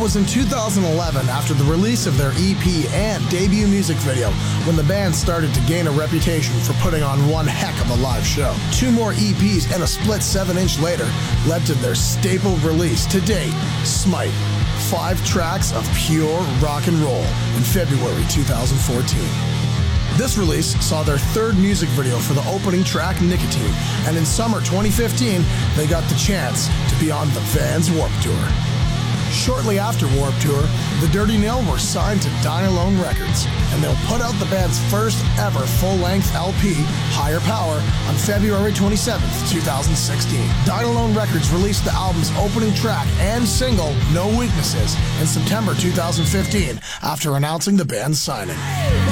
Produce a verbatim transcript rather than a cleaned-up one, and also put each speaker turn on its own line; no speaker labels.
was in two thousand eleven, after the release of their E P and debut music video, when the band started to gain a reputation for putting on one heck of a live show. Two more E Ps and a split seven inch later led to their staple release to date, Smite. Five tracks of pure rock and roll in February two thousand fourteen. This release saw their third music video for the opening track, Nicotine, and in summer twenty fifteen, they got the chance to be on the Vans Warped Tour. Shortly after Warped Tour, the Dirty Nil were signed to Dynalone Records, and they'll put out the band's first ever full-length L P, Higher Power, on February twenty-seventh, two thousand sixteen. Dynalone Records released the album's opening track and single, No Weaknesses, in September two thousand fifteen, after announcing the band's signing.